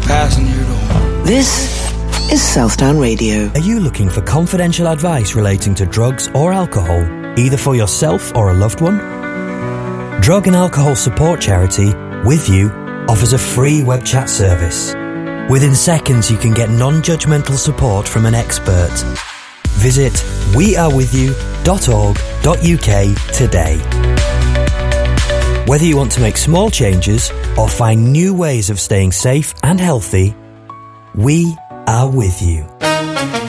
passenger door. This is Southdown Radio. Are you looking for confidential advice relating to drugs or alcohol, either for yourself or a loved one? Drug and alcohol support charity With You offers a free web chat service. Within seconds you can get non-judgmental support from an expert. Visit wearewithyou.org.uk today. Whether you want to make small changes or find new ways of staying safe and healthy, we are with you.